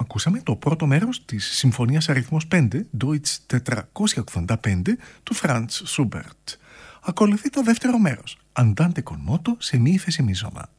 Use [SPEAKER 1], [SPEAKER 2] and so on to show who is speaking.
[SPEAKER 1] Ακούσαμε το πρώτο μέρος της Συμφωνίας αριθμός 5, Deutsch 485, του Franz Schubert. Ακολουθεί το δεύτερο μέρος, Andante con moto σε μη ύφεση μίζωνα.